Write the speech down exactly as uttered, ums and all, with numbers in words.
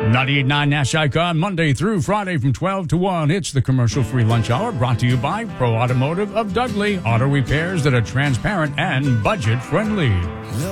ninety-eight point nine Nash Icon, Monday through Friday from twelve to one. It's the commercial-free lunch hour brought to you by Pro Automotive of Dudley. Auto repairs that are transparent and budget-friendly.